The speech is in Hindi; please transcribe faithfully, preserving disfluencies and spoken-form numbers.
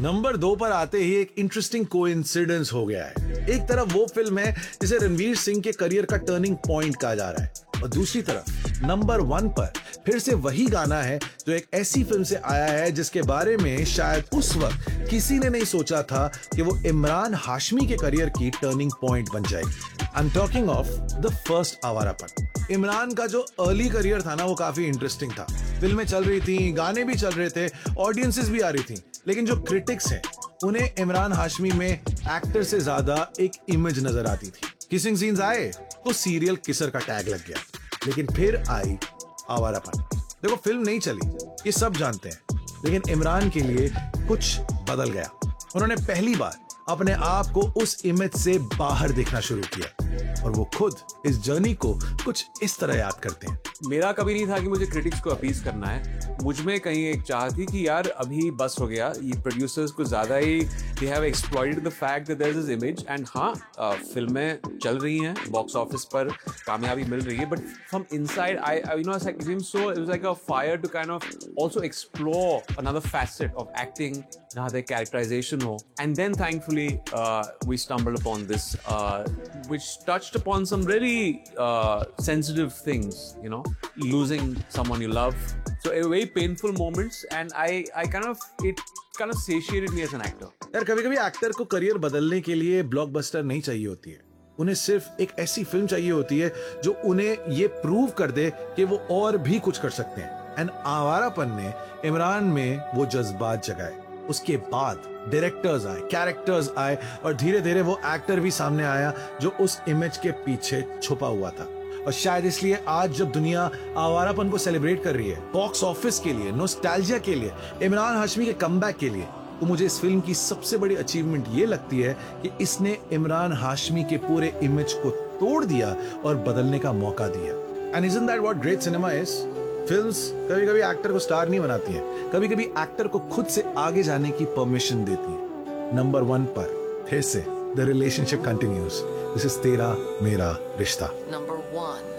नंबर दो पर आते ही एक इंटरेस्टिंग कोइंसिडेंस हो गया है। एक तरफ वो फिल्म है जिसे रणवीर सिंह के करियर का टर्निंग पॉइंट कहा जा रहा है, और दूसरी तरफ नंबर वन पर फिर से वही गाना है जो एक ऐसी फिल्म से आया है जिसके बारे में शायद उस वक्त किसी ने नहीं सोचा था कि वो इमरान हाशमी के करियर की टर्निंग पॉइंट बन जाएगी। I am talking of the first Awarapan. Imran का जो अर्ली करियर था ना, वो काफी इंटरेस्टिंग था। फिल्में चल रही थी, गाने भी चल रहे थे, ऑडियंसेस भी आ रही थी, लेकिन जो क्रिटिक्स हैं उन्हें इमरान हाशमी में एक्टर से ज्यादा एक इमेज नजर आती थी। किसिंग सीन्स आए तो सीरियल किसर का टैग लग गया, लेकिन फिर आई आवारापन। देखो, फिल्म नहीं चली, ये सब जानते हैं, लेकिन इमरान के लिए कुछ बदल गया। उन्होंने पहली बार अपने आप को उस इमेज से बाहर देखना शुरू किया, और वो खुद इस जर्नी को कुछ इस तरह याद करते हैं। मेरा कभी नहीं था कि मुझे क्रिटिक्स को अपीज करना है। मुझ में कहीं एक चाह थी कि यार अभी बस हो गया, ये प्रोड्यूसर्स को ज्यादा ही they have exploited the fact that there is this image. And हाँ, फिल्में चल रही हैं, बॉक्स ऑफिस पर कामयाबी मिल रही है, but from inside I you know it seems so it was like a fire to kind of also explore another facet of acting जहाँ पे कैरेक्टराइजेशन हो। And then thankfully we stumbled upon this which touched upon some really uh, sensitive things, you know, losing someone you love. So a very painful moments, and I I kind of it kind of satiated me as an actor. यार, कभी-कभी एक्टर को करियर बदलने के लिए ब्लॉकबस्टर नहीं चाहिए होती है, उन्हें सिर्फ एक ऐसी फिल्म चाहिए होती है जो उन्हें ये प्रूव कर दे कि वो और भी कुछ कर सकते हैं। एंड आवारापन ने इमरान में वो जज्बात जगाए। उसके बाद डायरेक्टर्स आए, कैरेक्टर्स आए, और धीरे धीरे वो एक्टर भी सामने आया जो उस इमेज के पीछे छुपा हुआ था। और शायद इसलिए आज जब दुनिया आवारापन को सेलिब्रेट कर रही है, बॉक्स ऑफिस के लिए, नॉस्टैल्जिया के लिए, इमरान हाशमी के कमबैक के लिए, तो मुझे इस फिल्म की सबसे बड़ी अचीवमेंट ये लगती है कि इसने इमरान हाशमी के पूरे इमेज को तोड़ दिया और बदलने का मौका दिया। And isn't that what great cinema is? Films कभी कभी एक्टर को स्टार नहीं बनाती हैं, कभी कभी एक्टर को खुद से आगे जाने की परमिशन देती हैं। नंबर वन पर फिर से the relationship continues. This is तेरा मेरा रिश्ता। Number one.